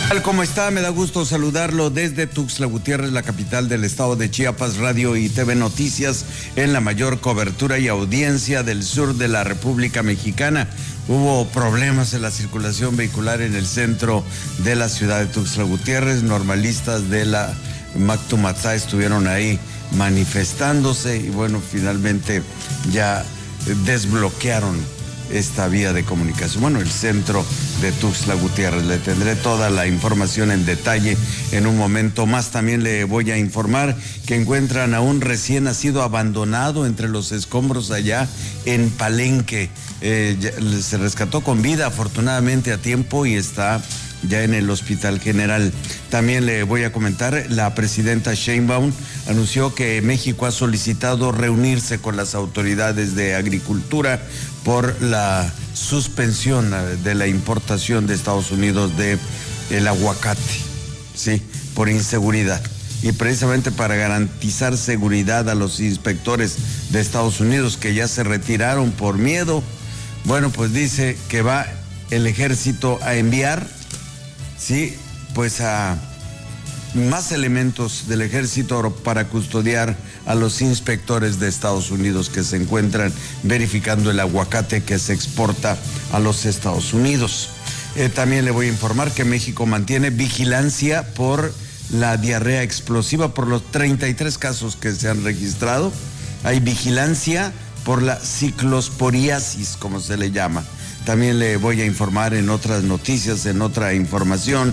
¿Cómo está? Me da gusto saludarlo desde Tuxtla Gutiérrez, la capital del estado de Chiapas. Radio y TV Noticias en la mayor cobertura y audiencia del sur de la República Mexicana. Hubo problemas en la circulación vehicular en el centro de la ciudad de Tuxtla Gutiérrez. Normalistas de la Mactumatzá estuvieron ahí manifestándose y bueno, finalmente ya desbloquearon esta vía de comunicación, bueno, el centro de Tuxtla Gutiérrez. Le tendré toda la información en detalle en un momento más. También le voy a informar que encuentran a un recién nacido abandonado entre los escombros allá en Palenque. Se rescató con vida, afortunadamente a tiempo, y está ya en el Hospital General. También le voy a comentar, la presidenta Sheinbaum anunció que México ha solicitado reunirse con las autoridades de agricultura por la suspensión de la importación de Estados Unidos del aguacate, sí, por inseguridad. Y precisamente para garantizar seguridad a los inspectores de Estados Unidos que ya se retiraron por miedo, bueno, pues dice que va el ejército a enviar, sí, pues a más elementos del ejército para custodiar a los inspectores de Estados Unidos que se encuentran verificando el aguacate que se exporta a los Estados Unidos. También le voy a informar que México mantiene vigilancia por la diarrea explosiva, por los 33 casos que se han registrado. Hay vigilancia por la ciclosporiasis, como se le llama. También le voy a informar en otras noticias, en otra información,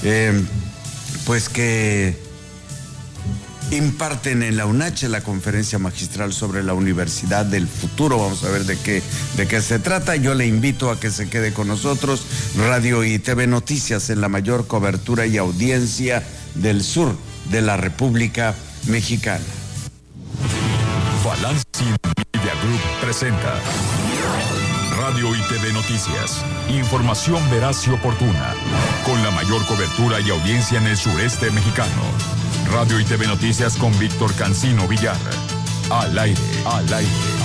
pues que imparten en la UNACH la conferencia magistral sobre la Universidad del Futuro. Vamos a ver de qué se trata. Yo le invito a que se quede con nosotros. Radio y TV Noticias en la mayor cobertura y audiencia del sur de la República Mexicana. Balance Media Group presenta Radio y TV Noticias. Información veraz y oportuna, con la mayor cobertura y audiencia en el sureste mexicano. Radio y TV Noticias con Víctor Cancino Villar. Al aire, al aire.